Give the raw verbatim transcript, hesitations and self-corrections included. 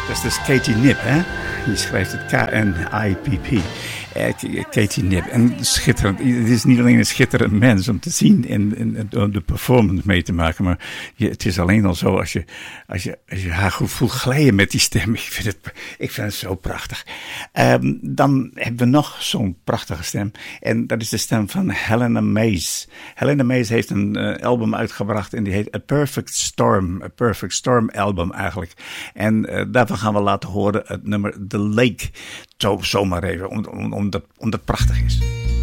Dat is dus Katie Knibb, hè? Die schrijft het K N I P P. Uh, Katie Knibb. En schitterend. Het is niet alleen een schitterend mens om te zien en, en, en de performance mee te maken, maar je, het is alleen al zo als je, als je, als je haar goed voelt glijden met die stem. Ik vind het, ik vind het zo prachtig. Um, dan hebben we nog zo'n prachtige stem. En dat is de stem van Helena Mays. Helena Mays heeft een uh, album uitgebracht en die heet A Perfect Storm. A Perfect Storm album eigenlijk. En uh, daarvan gaan we laten horen het nummer The Lake. Zo, zomaar even, om, om, omdat, omdat het prachtig is.